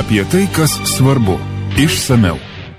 Apie tai, kas svarbu. Išsamiau.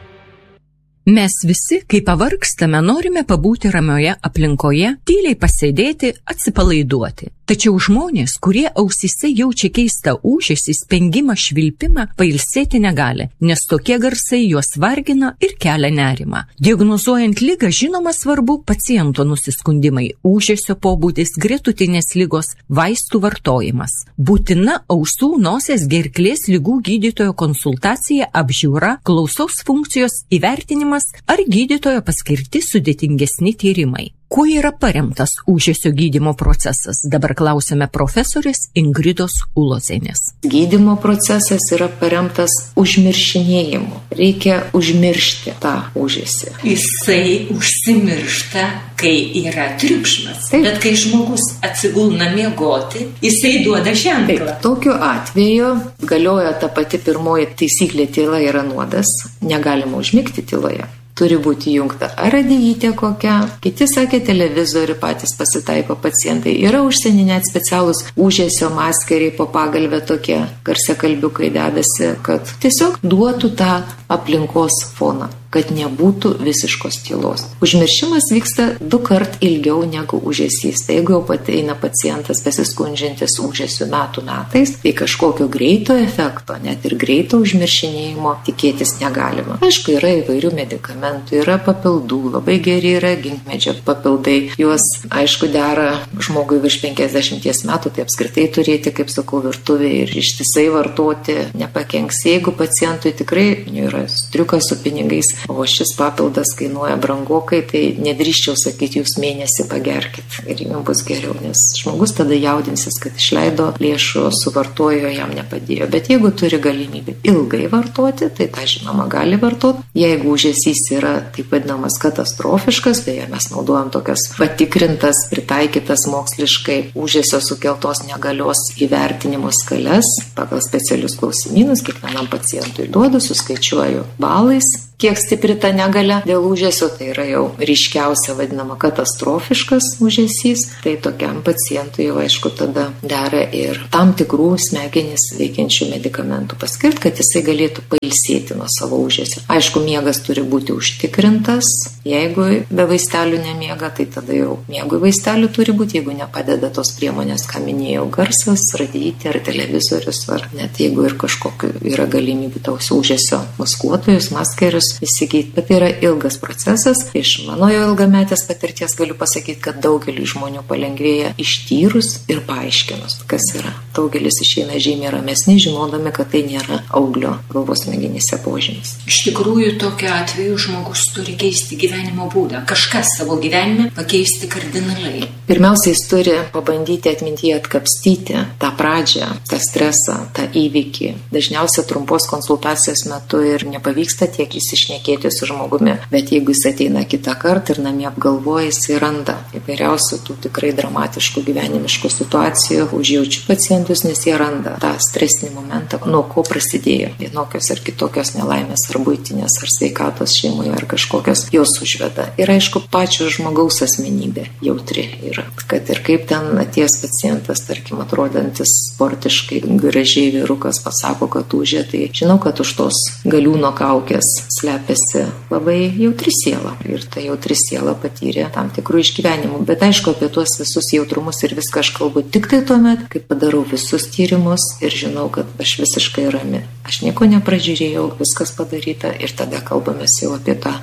Mes visi, kai pavargstame, norime pabūti ramioje aplinkoje, tyliai pasėdėti, atsipalaiduoti. Tačiau žmonės, kurie ausyse jaučia keistą ūžesį, spengimą, švilpimą, pailsėti negali, nes tokie garsai juos vargina ir kelia nerimą. Diagnozuojant ligą, žinoma svarbu paciento nusiskundimai, ūžesio pobūdis, gretutinės ligos, vaistų vartojimas. Būtina ausų, nosies, gerklės ligų gydytojo konsultacija, apžiūra, klausos funkcijos įvertinimas ar gydytojo paskirti sudėtingesni tyrimai. Kuo yra paremtas ūžesio gydymo procesas? Dabar klausime profesorės Ingridos Ulozienės. Gydymo procesas yra paremtas užmiršinėjimu. Reikia užmiršti tą ūžesį. Jisai užsimiršta, kai yra triukšmas. Taip. Bet kai žmogus atsigulna miegoti, jisai duoda ženklą. Taip. Tokiu atveju galioja ta pati pirmoji taisyklė: tyla yra nuodas. Negalima užmigti tyloje. Turi būti įjungta ar radiatytė kokia, kiti sakė televizorių, patys pasitaiko pacientai. Yra užsieny net specialūs ūžesio maskeriai po pagalbę, tokie garsiakalbiukai dedasi, kad tiesiog duotų tą aplinkos foną, kad nebūtų visiškos tylos. Užmiršimas vyksta 2 kart ilgiau negu ūžesys. Tai jeigu jau ateina pacientas besiskundžiantis ūžesiu metais, tai kažkokio greito efekto, net ir greito užmiršinėjimo tikėtis negalima. Aišku, yra įvairių medikamentų, yra papildų, labai geri yra ginkmedžio papildai. Juos, aišku, dera žmogui virš 50 metų, tai apskritai turėti, kaip sakau, virtuvėje ir ištisai vartoti nepakenks. Jeigu pacientui tikrai yra striukas su pinigais, o šis papildas kainuoja brangokai, tai nedrįščiau sakyti, jūs mėnesį pagerkit ir jums bus geriau, nes žmogus tada jaudinsis, kad išleido lėšų, suvartojo, jam nepadėjo. Bet jeigu turi galimybę ilgai vartoti, tai tą žinoma gali vartoti. Jeigu ūžesys yra taip vadinamas katastrofiškas, tai mes naudojam tokias patikrintas, pritaikytas moksliškai ūžesio sukeltos negalios įvertinimo skales pagal specialius klausimynus, kiekvienam pacientui duodu, suskaičiuoju balais, kiek stipri ta negalia dėl ūžesio, tai yra jau ryškiausia vadinama katastrofiškas ūžesys, tai tokiam pacientui jau aišku tada dera ir tam tikrų smegenis veikiančių medikamentų paskirti, kad jisai galėtų pailsėti nuo savo ūžesio. Aišku, miegas turi būti užtikrintas, jeigu be vaistelių nemiega, tai tada jau miegui vaistelių turi būti, jeigu nepadeda tos priemonės, ką minėjau, garsas, radiatytė ar televizorius, ar net jeigu ir kažkokiu yra galimybė taus ūžesio maskuotojus, maskerius įsigyti, bet tai yra ilgas procesas. Iš mano jau ilgametės patirties galiu pasakyti, kad daugelį žmonių palengvėja ištyrus ir paaiškinus, kas yra. Daugelis išeina žymiai ramesni, žinodami, kad tai nėra auglio galvos smegenyse požymis. Iš tikrųjų, tokiu atveju žmogus turi keisti gyvenimo būdą, kažkas savo gyvenime pakeisti kardinaliai. Pirmiausia, jis turi pabandyti atmintyje atkapstyti tą pradžią, tą stresą, tą įvykį. Dažniausiai trumpos konsultacijos metu ir nepavyksta tiek įsišnekėti su žmogumi, bet jeigu jis ateina kitą kartą ir namie apgalvoja, jis randa įvairiausių tų tikrai dramatiškų gyvenimiškų situacijų, užjaučiu pacientus, nes jie randa tą stresinį momentą, nuo ko prasidėjo vienokios ar kitokios nelaimės, ar buitinės, ar sveikatos šeimoje, ar kažkokios jos užveda. Ir aišku, pačio žmogaus asmenybė jautri yra, kad ir kaip ten atėjęs pacientas, tarkim, atrodantis sportiškai gražiai vyrukas pasako, kad ūžia, tai žinau, kad už tos galiūno kaukės slepiasi labai jautri siela. Ir ta jautri siela patyrė tam tikrų išgyvenimų. Bet aišku, apie tuos visus jautrumus ir viską aš kalbu tik tai tuomet, kai padarau visus tyrimus ir žinau, kad aš visiškai rami. Aš nieko nepražiūrėjau, viskas padaryta ir tada kalbamės jau apie tą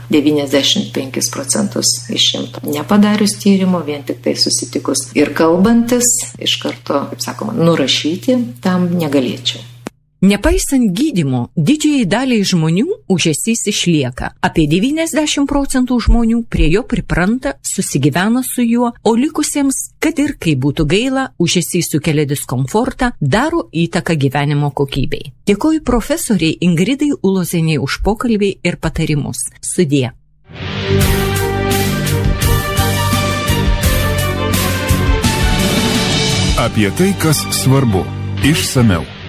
95% iš 100. Nepadarius tyrimo, vien tik tai susitikus ir kalbantis, iš karto, kaip sakoma, nurašyti tam negalėčiau. Nepaisant gydymo, didžiajai daliai žmonių ūžesys išlieka. Apie 90% žmonių prie jo pripranta, susigyvena su juo, o likusiems, kad ir kaip būtų gaila, ūžesys sukelia diskomfortą, daro įtaką gyvenimo kokybei. Dėkoju profesoriai Ingridai Ulozienei už pokalbį ir patarimus. Sudie. Apie tai, kas svarbu. Išsamiau.